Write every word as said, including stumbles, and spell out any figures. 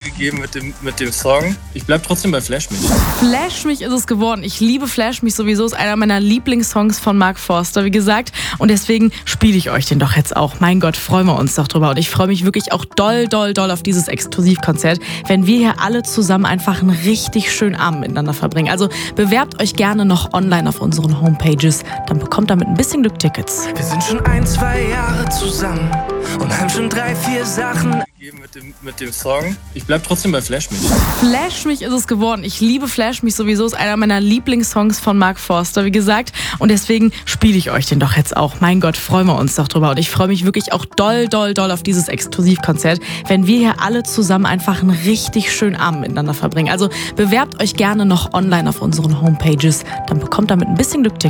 gegeben mit dem, mit dem Song. Ich bleib trotzdem bei Flash mich. Flash mich ist es geworden. Ich liebe Flash mich sowieso. Ist einer meiner Lieblingssongs von Mark Forster, wie gesagt. Und deswegen spiele ich euch den doch jetzt auch. Mein Gott, freuen wir uns doch drüber. Und ich freue mich wirklich auch doll, doll, doll auf dieses Exklusivkonzert, wenn wir hier alle zusammen einfach einen richtig schönen Abend miteinander verbringen. Also bewerbt euch gerne noch online auf unseren Homepages. Dann bekommt ihr mit ein bisschen Glück Tickets. Wir sind schon ein, zwei Jahre zusammen und haben schon drei, vier Sachen Gegeben mit dem, mit dem Song. Ich bleib trotzdem bei Flash mich. Flash mich ist es geworden. Ich liebe Flash mich sowieso. Ist einer meiner Lieblingssongs von Mark Forster, wie gesagt. Und deswegen spiele ich euch den doch jetzt auch. Mein Gott, freuen wir uns doch drüber. Und ich freue mich wirklich auch doll, doll, doll auf dieses Exklusivkonzert, wenn wir hier alle zusammen einfach einen richtig schönen Abend miteinander verbringen. Also bewerbt euch gerne noch online auf unseren Homepages. Dann bekommt ihr mit ein bisschen Glück Tickets.